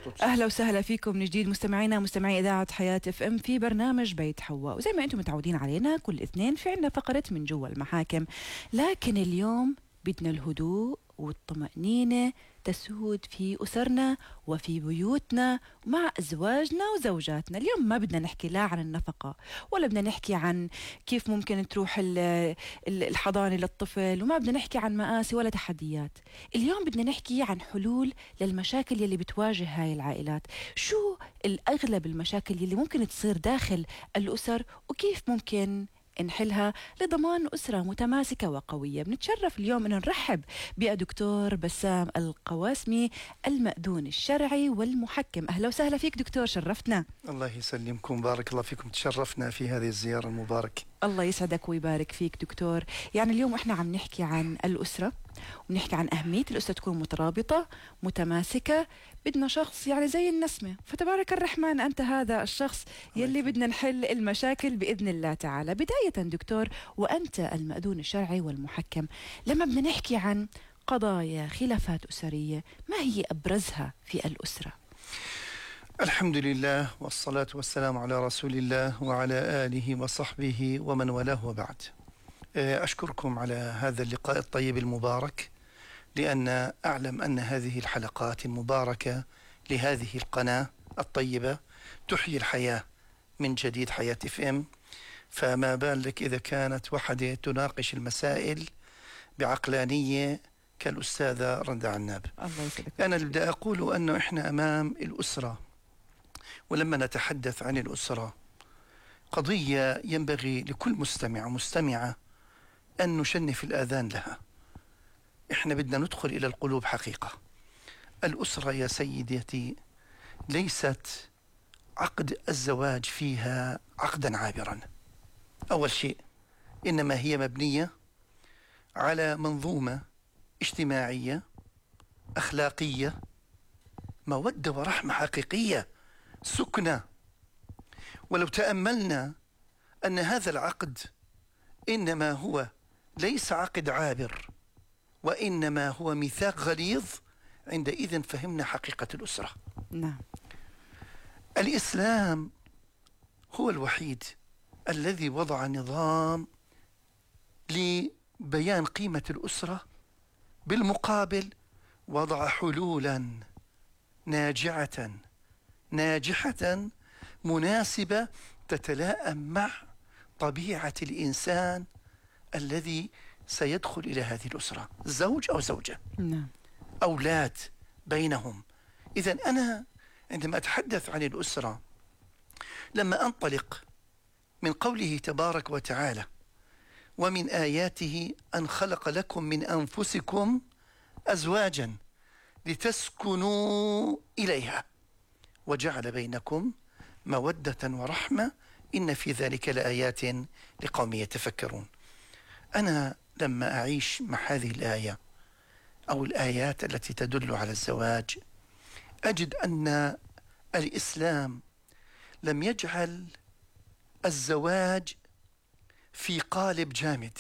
أهلا وسهلا فيكم من جديد مستمعينا مستمعي إذاعة حياة اف ام في برنامج بيت حواء. وزي ما أنتم متعودين علينا كل اثنين في عنا فقرة من جوا المحاكم، لكن اليوم بدنا الهدوء والطمأنينة تسود في أسرنا وفي بيوتنا مع أزواجنا وزوجاتنا. اليوم ما بدنا نحكي لا عن النفقة ولا بدنا نحكي عن كيف ممكن تروح الحضانة للطفل، وما بدنا نحكي عن مآسي ولا تحديات. اليوم بدنا نحكي عن حلول للمشاكل يلي بتواجه هاي العائلات. شو الأغلب المشاكل يلي ممكن تصير داخل الأسر وكيف ممكن نحلها لضمان أسرة متماسكة وقوية. بنتشرف اليوم أن نرحب بدكتور بسام القواسمي، المأذون الشرعي والمحكم. أهلا وسهلا فيك دكتور، شرفتنا. الله يسلمكم، بارك الله فيكم، تشرفنا في هذه الزيارة المباركة. الله يسعدك ويبارك فيك دكتور. يعني اليوم احنا عم نحكي عن الأسرة ونحكي عن أهمية الأسرة تكون مترابطة متماسكة. بدنا شخص يعني زي النسمة، فتبارك الرحمن أنت هذا الشخص يلي بدنا نحل المشاكل بإذن الله تعالى. بداية دكتور، وأنت المأذون الشرعي والمحكم، لما بدنا نحكي عن قضايا خلافات أسرية ما هي أبرزها في الأسرة؟ الحمد لله والصلاة والسلام على رسول الله وعلى آله وصحبه ومن والاه وبعد. أشكركم على هذا اللقاء الطيب المبارك، لأن أعلم أن هذه الحلقات المباركة لهذه القناة الطيبة تحيي الحياة من جديد، حياة اف ام. فما بالك إذا كانت وحدة تناقش المسائل بعقلانية كالأستاذة رندا عناب. الله يسعدك. أنا اللي بدي أقوله أنه إحنا أمام الأسرة، ولما نتحدث عن الأسرة قضية ينبغي لكل مستمع ومستمعة أن نشنف الآذان لها. إحنا بدنا ندخل إلى القلوب حقيقة. الأسرة يا سيدتي ليست عقد الزواج فيها عقدا عابرا. أول شيء إنما هي مبنية على منظومة اجتماعية أخلاقية، مودة ورحمة حقيقية سكنة. ولو تأملنا أن هذا العقد إنما هو ليس عقد عابر وإنما هو ميثاق غليظ، عندئذ فهمنا حقيقة الأسرة. نعم. الإسلام هو الوحيد الذي وضع نظام لبيان قيمة الأسرة، بالمقابل وضع حلولا ناجحة مناسبة تتلائم مع طبيعة الإنسان الذي سيدخل إلى هذه الأسرة، زوج أو زوجة، نعم، أولاد بينهم. إذن أنا عندما أتحدث عن الأسرة، لما أنطلق من قوله تبارك وتعالى: ومن آياته أن خلق لكم من أنفسكم أزواجا لتسكنوا إليها وجعل بينكم مودة ورحمة إن في ذلك لآيات لقوم يتفكرون. أنا لما أعيش مع هذه الآية أو الآيات التي تدل على الزواج، أجد أن الإسلام لم يجعل الزواج في قالب جامد،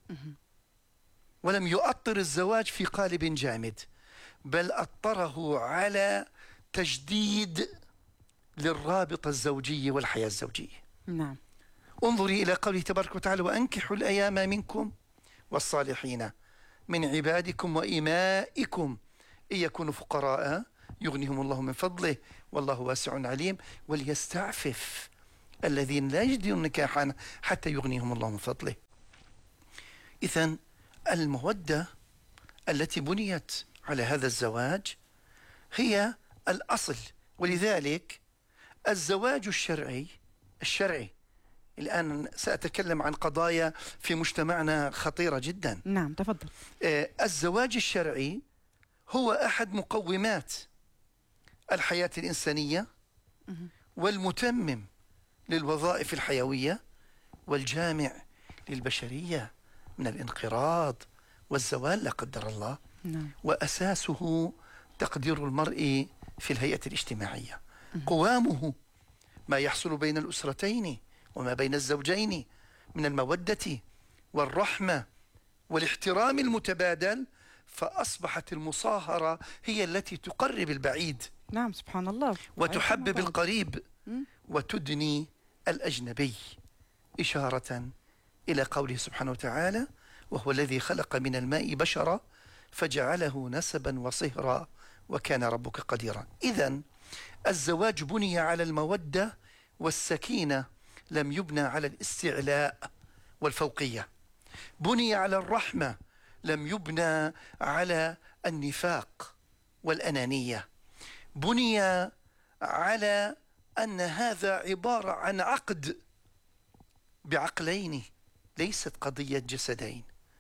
ولم يؤطر الزواج في قالب جامد، بل أطره على تجديد للرابطة الزوجية والحياة الزوجية. نعم. انظري إلى قوله تبارك وتعالى: وأنكحوا الأيام منكم والصالحين من عبادكم وإمائكم إن يكونوا فقراء يغنيهم الله من فضله والله واسع عليم وليستعفف الذين لا يجدون نكاحا حتى يغنيهم الله من فضله. إذن المودة التي بنيت على هذا الزواج هي الأصل. ولذلك الزواج الشرعي الآن سأتكلم عن قضايا في مجتمعنا خطيرة جدا. نعم، تفضل. الزواج الشرعي هو أحد مقومات الحياة الإنسانية والمتمم للوظائف الحيوية والجامع للبشرية من الانقراض والزوال لا قدر الله. نعم. وأساسه تقدير المرء في الهيئة الاجتماعية، قوامه ما يحصل بين الأسرتين وما بين الزوجين من المودة والرحمة والاحترام المتبادل، فأصبحت المصاهرة هي التي تقرب البعيد. نعم سبحان الله. وتحبب القريب مم. وتدني الأجنبي، إشارة إلى قوله سبحانه وتعالى: وهو الذي خلق من الماء بشرا فجعله نسبا وصهرا وكان ربك قديرا. إذن الزواج بني على المودة والسكينة، لم يبنى على الاستعلاء والفوقية. بني على الرحمة، لم يبنى على النفاق والأنانية. بني على أن هذا عبارة عن عقد بعقلين، ليست قضية جسدين.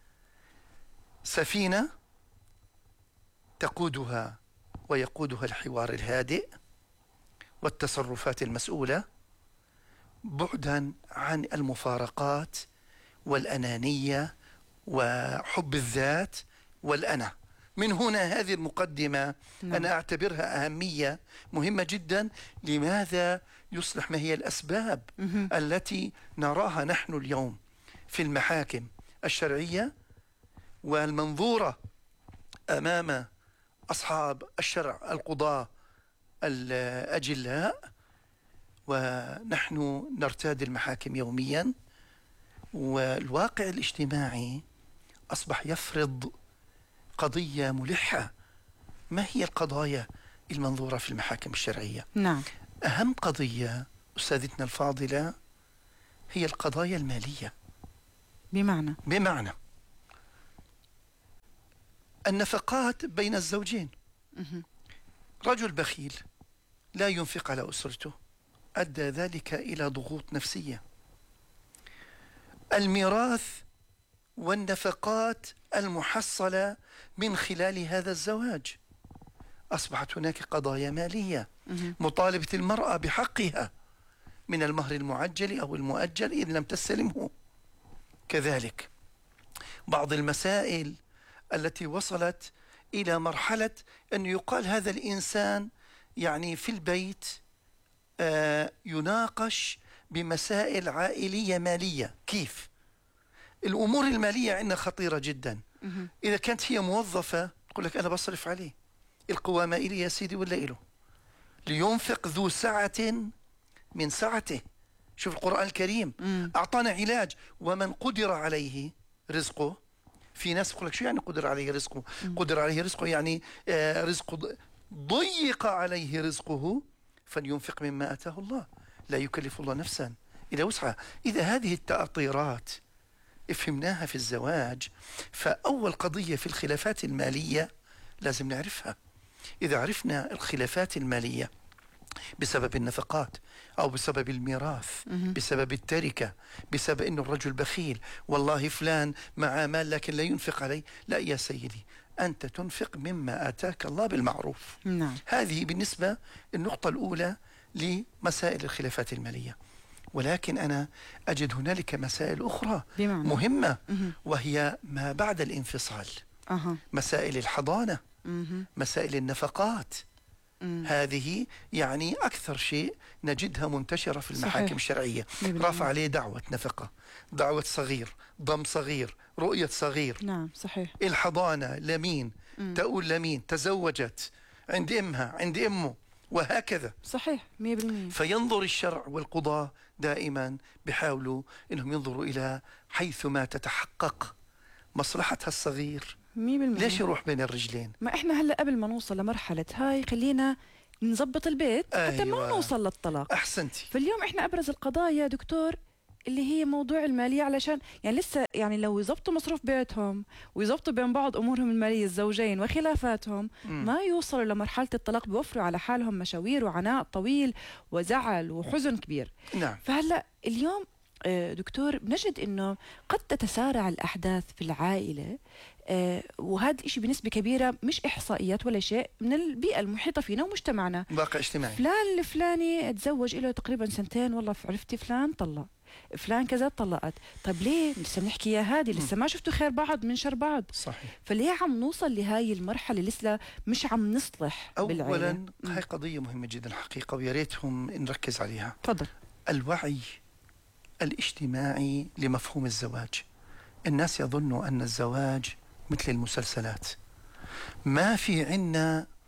سفينة تقودها ويقودها الحوار الهادئ والتصرفات المسؤولة، بعدا عن المفارقات والأنانية وحب الذات والأنا. من هنا هذه المقدمة أنا أعتبرها أهمية مهمة جدا. لماذا يصلح؟ ما هي الأسباب التي نراها نحن اليوم في المحاكم الشرعية والمنظورة أمام أصحاب الشرع القضاة الأجلاء، ونحن نرتاد المحاكم يوميا، والواقع الاجتماعي أصبح يفرض قضية ملحة. ما هي القضايا المنظورة في المحاكم الشرعية؟ نعم. أهم قضية أستاذتنا الفاضلة هي القضايا المالية. بمعنى النفقات بين الزوجين. رجل بخيل لا ينفق على أسرته، أدى ذلك إلى ضغوط نفسية. الميراث والنفقات المحصلة من خلال هذا الزواج، أصبحت هناك قضايا مالية. مطالبة المرأة بحقها من المهر المعجل أو المؤجل إن لم تستلمه. كذلك بعض المسائل التي وصلت إلى مرحلة أن يقال هذا الإنسان يعني في البيت يناقش بمسائل عائلية مالية. كيف؟ الأمور المالية عندنا خطيرة جدا. إذا كانت هي موظفة تقول لك أنا بصرف عليه، القوامة إلي يا سيدي ولا إله، لينفق ذو سعة من سعته. شوف القرآن الكريم أعطانا علاج: ومن قدر عليه رزقه. في ناس يقول لك شو يعني قدر عليه رزقه؟ قدر عليه رزقه يعني رزقه ضيق عليه رزقه فلينفق مما آتاه الله، لا يكلف الله نفسا إلا وسعها. إذا هذه التأطيرات فهمناها في الزواج، فأول قضية في الخلافات المالية لازم نعرفها. إذا عرفنا الخلافات المالية بسبب النفقات أو بسبب الميراث، بسبب التركة، بسبب أن الرجل بخيل، والله فلان معه مال لكن لا ينفق عليه، لا يا سيدي، أنت تنفق مما آتاك الله بالمعروف. نعم. هذه بالنسبة النقطة الأولى لمسائل الخلافات المالية. ولكن أنا أجد هنالك مسائل أخرى مهمة، وهي ما بعد الانفصال. مسائل الحضانة، مسائل النفقات. هذه يعني أكثر شيء نجدها منتشرة في المحاكم الشرعية. رفع عليه دعوة نفقة، دعوة صغير، ضم صغير، رؤية صغير. نعم صحيح. الحضانة لمين؟ تقول لمين؟ تزوجت عند أمها، عند أمه، وهكذا. صحيح 100%. فينظر الشرع والقضاء دائما بيحاولوا انهم ينظروا الى حيثما تتحقق مصلحتها الصغير. 100%. ليش يروح بين الرجلين؟ ما احنا هلا قبل ما نوصل لمرحلة هاي خلينا نظبط البيت حتى ما نوصل للطلاق. احسنتي. فاليوم احنا ابرز القضايا دكتور اللي هي موضوع المالية، علشان يعني لسه يعني لو يزبطوا مصروف بيتهم ويزبطوا بين بعض أمورهم المالية الزوجين وخلافاتهم ما يوصلوا لمرحلة الطلاق، بيوفروا على حالهم مشاوير وعناء طويل وزعل وحزن كبير. نعم. فهلأ اليوم دكتور بنجد أنه قد تتسارع الأحداث في العائلة، وهذا الشيء بنسبة كبيرة مش إحصائيات ولا شيء، من البيئة المحيطة فينا ومجتمعنا. واقع اجتماعي. فلان الفلاني تزوج له تقريبا 2 والله عرفتي فلان طلق، فلان كذا طلقت. طيب ليه لسه بنحكي يا هادي؟ لسه ما شفتوا خير بعض من شر بعض. صحيح. فليه عم نوصل لهاي المرحلة لسه مش عم نصلح بالعائلة؟ أولا هاي قضية مهمة جدا الحقيقة، ويا ريتهم نركز عليها. تفضل. الوعي الاجتماعي لمفهوم الزواج. الناس يظنوا أن الزواج مثل المسلسلات، ما في عنا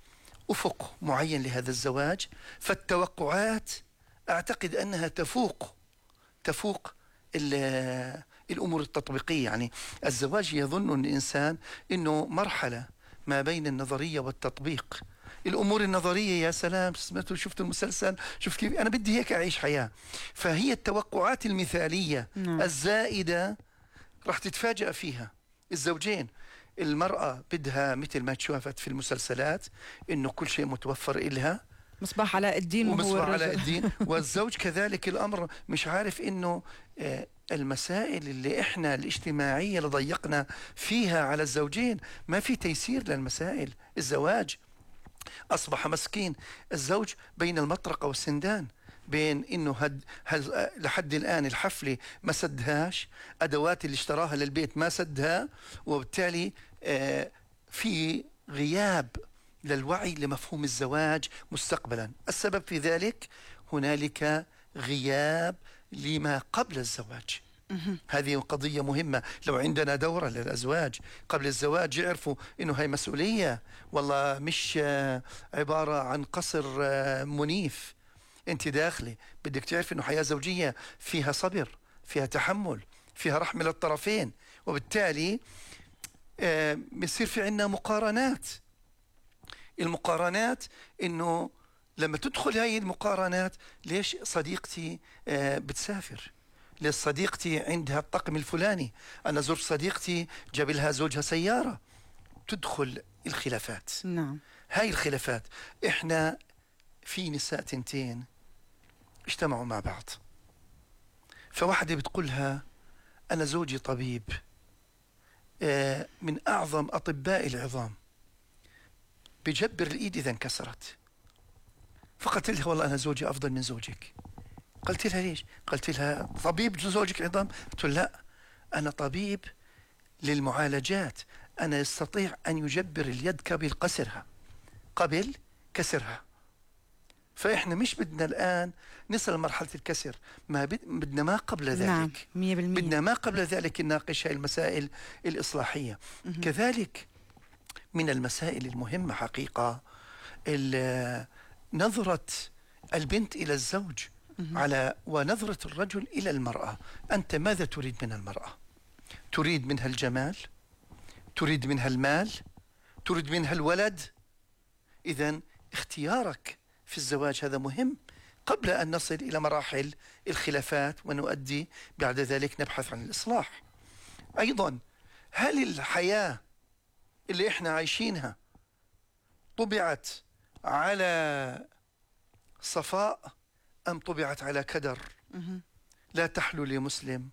أفق معين لهذا الزواج، فالتوقعات أعتقد أنها تفوق الأمور التطبيقية. يعني الزواج يظن الإنسان أنه مرحلة ما بين النظرية والتطبيق. الأمور النظرية يا سلام، شفت المسلسل، شفت كيف أنا بدي هيك أعيش حياة. فهي التوقعات المثالية الزائدة راح تتفاجأ فيها الزوجين. المرأة بدها مثل ما تشوفت في المسلسلات إنه كل شيء متوفر إلها، مصباح علاء الدين وهو ومصباح الرجل. علاء الدين. والزوج كذلك الأمر، مش عارف إنه المسائل اللي إحنا الاجتماعية اللي ضيقنا فيها على الزوجين، ما في تيسير للمسائل. الزواج أصبح مسكين الزوج بين المطرقة والسندان، بين إنه لحد الآن الحفلة ما سدهاش، أدوات اللي اشتراها للبيت ما سدها، وبالتالي في غياب للوعي لمفهوم الزواج مستقبلا. السبب في ذلك هنالك غياب لما قبل الزواج. هذه قضية مهمة. لو عندنا دورة للأزواج قبل الزواج يعرفوا إنه هاي مسؤولية، والله مش عبارة عن قصر منيف. أنت داخلة بدك تعرف إنه حياة زوجية فيها صبر، فيها تحمل، فيها رحمة للطرفين. وبالتالي بيصير في عنا مقارنات. المقارنات إنه لما تدخل هاي المقارنات، ليش صديقتي بتسافر؟ ليش صديقتي عندها الطقم الفلاني؟ أنا زرت صديقتي جاب لها زوجها سيارة. تدخل الخلافات. نعم. هاي الخلافات. إحنا في نساء تنتين اجتمعوا مع بعض، فواحدة بتقولها أنا زوجي طبيب من أعظم أطباء العظام، بجبر الإيد إذا انكسرت. فقلت لها والله أنا زوجي أفضل من زوجك. قلت لها ليش؟ قلت لها طبيب زوجك عظام؟ قلت له لا، أنا طبيب للمعالجات، أنا يستطيع أن يجبر اليد قبل كسرها. فإحنا مش بدنا الآن نصل لمرحلة الكسر، بدنا ما قبل ذلك. نعم 100%. بدنا ما قبل ذلك نناقش هاي المسائل الإصلاحية. كذلك من المسائل المهمة حقيقة نظرة البنت إلى الزوج ونظرة الرجل إلى المرأة. أنت ماذا تريد من المرأة؟ تريد منها الجمال؟ تريد منها المال؟ تريد منها الولد؟ إذن اختيارك في الزواج هذا مهم قبل أن نصل إلى مراحل الخلافات ونؤدي بعد ذلك نبحث عن الإصلاح. أيضا هل الحياة اللي إحنا عايشينها طبعت على صفاء أم طبعت على كدر؟ لا تحلو لمسلم.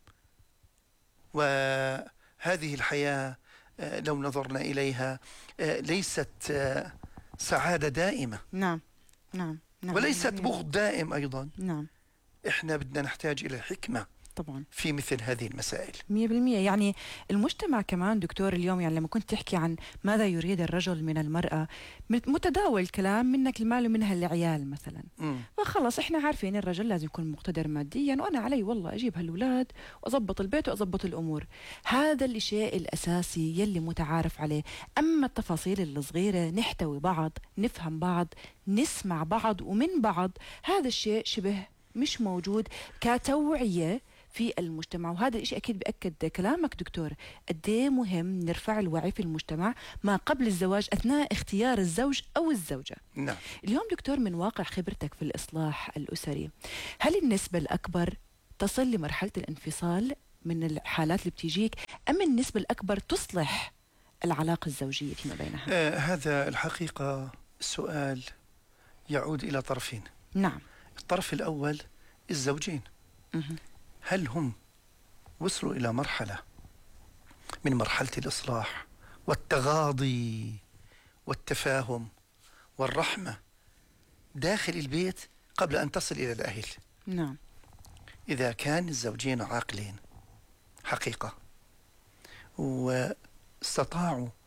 وهذه الحياة لو نظرنا إليها ليست سعادة دائمة. نعم. وليست بغض دائم أيضا. نعم. إحنا بدنا نحتاج إلى الحكمة طبعا في مثل هذه المسائل 100%. يعني المجتمع كمان دكتور اليوم، يعني لما كنت تحكي عن ماذا يريد الرجل من المرأة، متداول الكلام منك المال ومنها العيال مثلا. فخلص احنا عارفين الرجل لازم يكون مقتدر ماديا، وانا علي والله اجيب هالولاد واضبط البيت واضبط الامور. هذا الشيء الاساسي يلي متعارف عليه. اما التفاصيل الصغيرة، نحتوي بعض، نفهم بعض، نسمع بعض ومن بعض، هذا الشيء شبه مش موجود كتوعية في المجتمع. وهذا الشيء أكيد بأكد كلامك دكتور، قد ايه مهم نرفع الوعي في المجتمع ما قبل الزواج أثناء اختيار الزوج أو الزوجة. نعم. اليوم دكتور، من واقع خبرتك في الإصلاح الأسري، هل النسبة الأكبر تصل لمرحلة الانفصال من الحالات اللي بتيجيك، أم النسبة الأكبر تصلح العلاقة الزوجية فيما بينها؟ هذا الحقيقة السؤال يعود إلى طرفين. نعم. الطرف الأول الزوجين، هل هم وصلوا إلى مرحلة من مرحلة الإصلاح والتغاضي والتفاهم والرحمة داخل البيت قبل أن تصل إلى الأهل؟ نعم. إذا كان الزوجين عاقلين حقيقة واستطاعوا